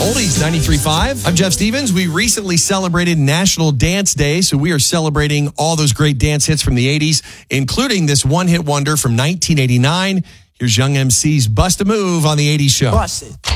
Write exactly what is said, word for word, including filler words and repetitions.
Oldies ninety-three point five. I'm Jeff Stevens. We recently celebrated National Dance Day, so we are celebrating all those great dance hits from the eighties, including this one-hit wonder from nineteen eighty-nine. Here's Young M C's Bust a Move on the eighties Show. Bust it.